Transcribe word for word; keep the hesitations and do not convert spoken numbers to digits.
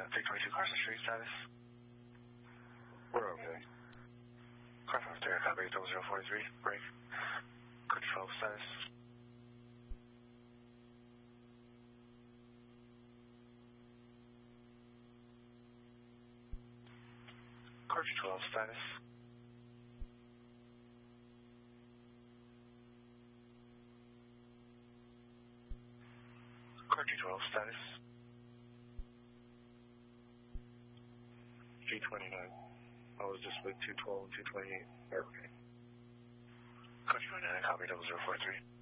three twenty-two Carson Street, status. We're okay. Car five three, copy, double zero forty-three, break. Code twelve, status. Code twelve, status. Code twelve, status. G twenty-nine. I was just with two twelve and two twenty-eight. Okay. Code twenty-nine, copy, double zero forty-three.